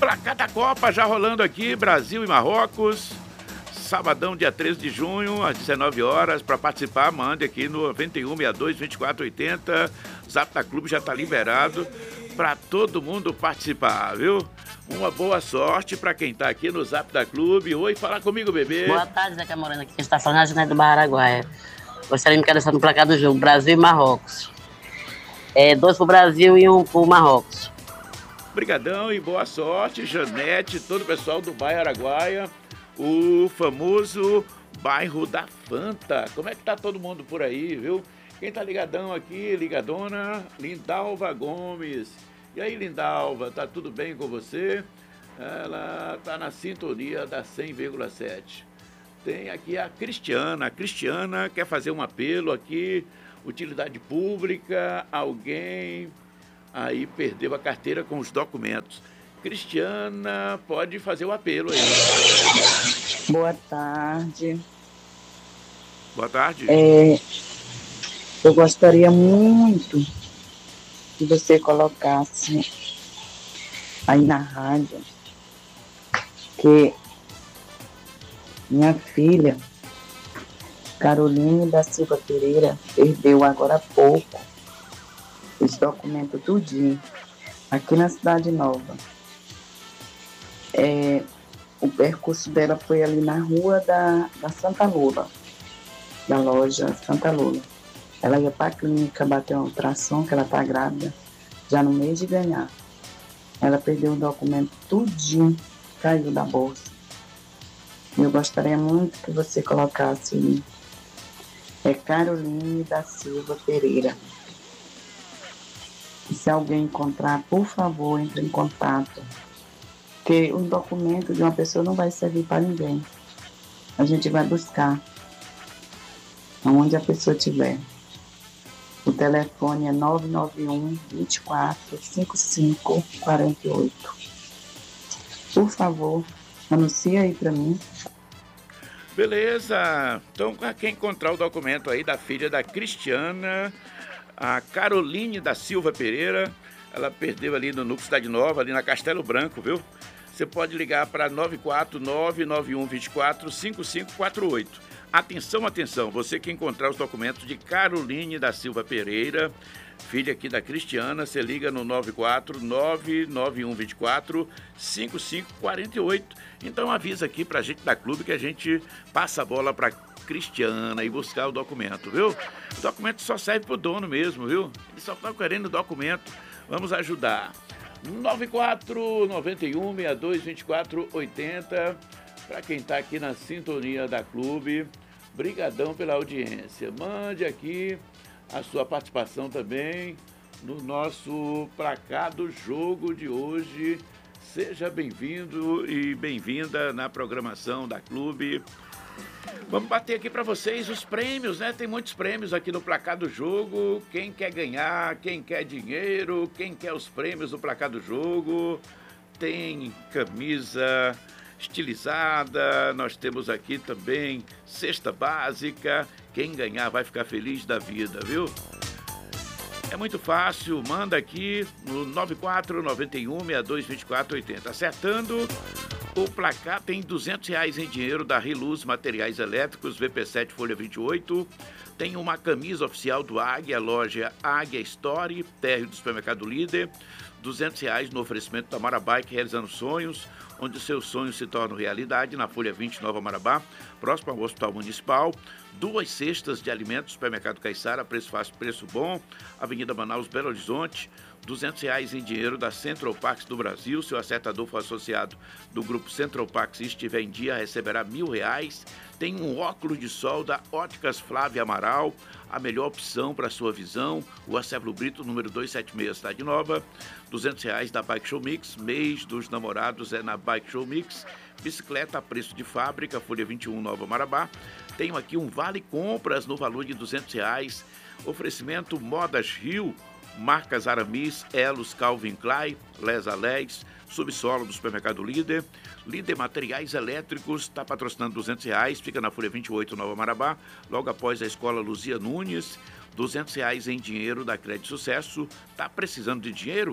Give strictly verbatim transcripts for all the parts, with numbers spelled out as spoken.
Placar da Copa já rolando aqui, Brasil e Marrocos. Sabadão, dia treze de junho, às dezenove horas. Para participar, mande aqui no noventa e um, sessenta e dois, vinte e quatro, oitenta. Zap da Clube já está liberado para todo mundo participar, viu? Uma boa sorte para quem está aqui no Zap da Clube. Oi, fala comigo, bebê. Boa tarde, Zeca Moreno. Aqui quem está falando é a Janete do Barra Araguaia. Gostaria de me cadastrar no placar do jogo Brasil e Marrocos. É, dois pro Brasil e um pro Marrocos. Brigadão e boa sorte, Janete, todo o pessoal do bairro Araguaia, o famoso bairro da Fanta. Como é que tá todo mundo por aí, viu? Quem tá ligadão aqui, ligadona, Lindalva Gomes. E aí, Lindalva, tá tudo bem com você? Ela tá na sintonia da cem vírgula sete. Tem aqui a Cristiana. A Cristiana quer fazer um apelo aqui, utilidade pública, alguém aí perdeu a carteira com os documentos. Cristiana, pode fazer o apelo aí. Boa tarde. Boa tarde. É, eu gostaria muito que você colocasse aí na rádio que minha filha, Caroline da Silva Pereira, perdeu agora há pouco os documentos tudinho aqui na Cidade Nova. É, o percurso dela foi ali na rua da, da Santa Lula, da loja Santa Lula. Ela ia para a clínica bater uma ultrassom, que ela está grávida, já no mês de ganhar. Ela perdeu o documento tudinho, caiu da bolsa. Eu gostaria muito que você colocasse é Caroline da Silva Pereira. E se alguém encontrar, por favor, entre em contato. Porque um documento de uma pessoa não vai servir para ninguém. A gente vai buscar aonde a pessoa estiver. O telefone é nove nove um, vinte e quatro, cinquenta e cinco, quarenta e oito. Por favor, anuncia aí para mim. Beleza. Então, quem encontrar o documento aí da filha da Cristiana, a Caroline da Silva Pereira, ela perdeu ali no Núcleo Cidade Nova, ali na Castelo Branco, viu? Você pode ligar para nove quatro nove, nove um dois quatro, cinco cinco quatro oito. Atenção, atenção, você que encontrar os documentos de Caroline da Silva Pereira, filha aqui da Cristiana, você liga no nove quatro nove, nove um dois quatro, cinco cinco quatro oito. Então avisa aqui pra gente da clube que a gente passa a bola pra Cristiana e buscar o documento, viu? O documento só serve pro dono mesmo, viu? Ele só tá querendo o documento. Vamos ajudar. nove quatro nove um, seis dois, vinte e quatro, oitenta. Para quem tá aqui na sintonia da clube, brigadão pela audiência. Mande aqui a sua participação também no nosso placar do jogo de hoje. Seja bem-vindo e bem-vinda na programação da clube. Vamos bater aqui para vocês os prêmios, né? Tem muitos prêmios aqui no placar do jogo. Quem quer ganhar, quem quer dinheiro, quem quer os prêmios do placar do jogo. Tem camisa estilizada, nós temos aqui também cesta básica. Quem ganhar vai ficar feliz da vida, viu? É muito fácil, manda aqui no nove quatro nove um, seis dois, vinte e quatro, oitenta. Acertando, o placar tem duzentos reais em dinheiro da Riluz Materiais Elétricos, V P sete, folha vinte e oito. Tem uma camisa oficial do Águia, loja Águia Store, térreo do supermercado Líder. duzentos reais no oferecimento da Marabike, realizando sonhos, onde seus sonhos se tornam realidade, na folha vinte, Nova Marabá, próximo ao Hospital Municipal. Duas cestas de alimentos, supermercado Caiçara, preço fácil, preço bom, Avenida Manaus, Belo Horizonte. duzentos reais em dinheiro da Central Pax do Brasil. Se o acertador for associado do grupo Central Pax e estiver em dia, receberá mil reais. Tem um óculos de sol da Óticas Flávia Amaral, a melhor opção para sua visão. Rua Céfalo Brito, número duzentos e setenta e seis, Cidade Nova. duzentos reais da Bike Show Mix. Mês dos namorados é na Bike Show Mix. Bicicleta a preço de fábrica, folha vinte e um, Nova Marabá. Tenho aqui um vale compras no valor de duzentos reais. Oferecimento Modas Rio, marcas Aramis, Elos, Calvin Klein, Les Alés, Subsolo do supermercado Líder. Líder Materiais Elétricos está patrocinando duzentos reais, fica na folha vinte e oito, Nova Marabá, logo após a escola Luzia Nunes. duzentos reais em dinheiro da Crédito Sucesso. Tá precisando de dinheiro?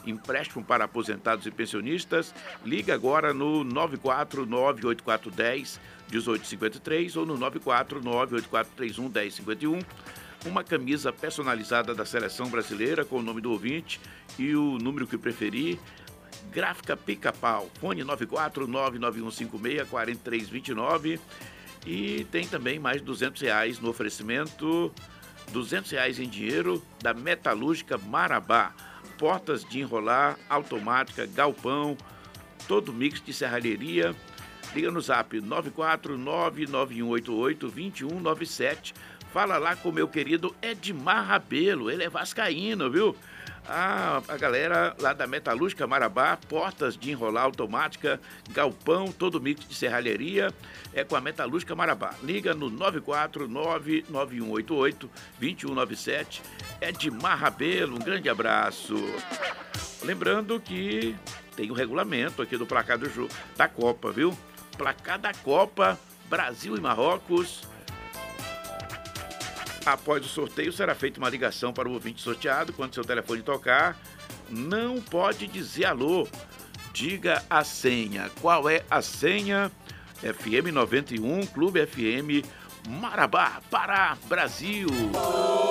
empréstimo para aposentados e pensionistas. Liga agora no nove quatro nove oito quatro um zero um oito cinco três ou no nove quatro nove oito quatro três um um zero cinco um. Uma camisa personalizada da Seleção Brasileira com o nome do ouvinte e o número que preferir. Gráfica Pica-Pau, fone nove quatro nove nove um cinco seis quatro três dois nove. E tem também mais duzentos reais no oferecimento, duzentos reais em dinheiro da Metalúrgica Marabá. Portas de enrolar, automática, galpão, todo mix de serralheria. Liga no zap nove quatro nove nove um oito oito dois um nove sete. Fala lá com o meu querido Edmar Rabelo, ele é vascaíno, viu? Ah, a galera lá da Metalúrgica Marabá, portas de enrolar automática, galpão, todo mix de serralheria, é com a Metalúrgica Marabá. Liga no nove quatro nove nove um oito oito dois um nove sete. Edmar Rabelo, um grande abraço. Lembrando que tem o regulamento aqui do placar do jogo da Copa, viu? Placar da Copa, Brasil e Marrocos. Após o sorteio, será feita uma ligação para o ouvinte sorteado. Quando seu telefone tocar, não pode dizer alô. Diga a senha. Qual é a senha? F M noventa e um, Clube F M, Marabá, Pará, Brasil.